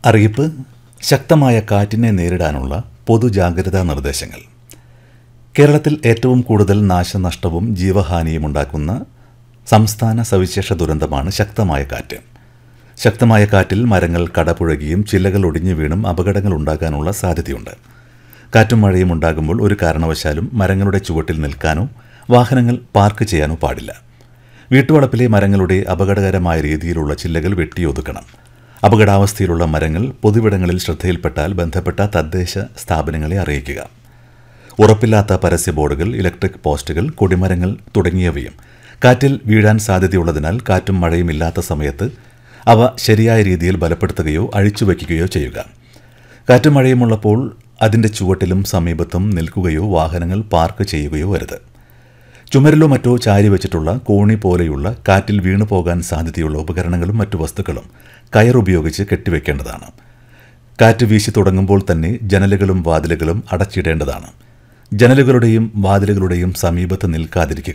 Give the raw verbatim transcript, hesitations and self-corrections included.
അറിയിപ്പ്. ശക്തമായ കാറ്റിനെ നേരിടാനുള്ള പൊതുജാഗ്രതാ നിർദ്ദേശങ്ങൾ. കേരളത്തിൽ ഏറ്റവും കൂടുതൽ നാശനഷ്ടവും ജീവഹാനിയും ഉണ്ടാക്കുന്ന സംസ്ഥാന സവിശേഷ ദുരന്തമാണ് ശക്തമായ കാറ്റ്. ശക്തമായ കാറ്റിൽ മരങ്ങൾ കടപുഴകിയും ചില്ലകൾ ഒടിഞ്ഞു വീണും അപകടങ്ങൾ ഉണ്ടാകാനുള്ള സാധ്യതയുണ്ട്. കാറ്റും മഴയും ഉണ്ടാകുമ്പോൾ ഒരു കാരണവശാലും മരങ്ങളുടെ ചുവട്ടിൽ നിൽക്കാനോ വാഹനങ്ങൾ പാർക്ക് ചെയ്യാനോ പാടില്ല. വീട്ടുവളപ്പിലെ മരങ്ങളുടെ അപകടകരമായ രീതിയിലുള്ള ചില്ലകൾ വെട്ടിയൊതുക്കണം. അപകടാവസ്ഥയിലുള്ള മരങ്ങൾ പൊതുവിടങ്ങളിൽ ശ്രദ്ധയിൽപ്പെട്ടാൽ ബന്ധപ്പെട്ട തദ്ദേശ സ്ഥാപനങ്ങളെ അറിയിക്കുക. ഉറപ്പില്ലാത്ത പരസ്യ ബോർഡുകൾ, ഇലക്ട്രിക് പോസ്റ്റുകൾ, കൊടിമരങ്ങൾ തുടങ്ങിയവയും കാറ്റിൽ വീഴാൻ സാധ്യതയുള്ളതിനാൽ കാറ്റും മഴയും ഇല്ലാത്ത സമയത്ത് അവ ശരിയായ രീതിയിൽ ബലപ്പെടുത്തുകയോ അഴിച്ചുവയ്ക്കുകയോ ചെയ്യുക. കാറ്റും മഴയുമുള്ളപ്പോൾ അതിൻ്റെ ചുവട്ടിലും സമീപത്തും നിൽക്കുകയോ വാഹനങ്ങൾ പാർക്ക് ചെയ്യുകയോ അരുത്. ചുമരിലോ മറ്റോ ചാരി വെച്ചിട്ടുള്ള കോണി പോലെയുള്ള കാറ്റിൽ വീണു പോകാൻ സാധ്യതയുള്ള ഉപകരണങ്ങളും മറ്റു വസ്തുക്കളും കയറുപയോഗിച്ച് കെട്ടിവെക്കേണ്ടതാണ്. കാറ്റ് വീശി തുടങ്ങുമ്പോൾ തന്നെ ജനലുകളും വാതിലുകളും അടച്ചിടേണ്ടതാണ്. ജനലുകളുടെയും വാതിലുകളുടെയും സമീപത്ത് നിൽക്കാതിരിക്കുക.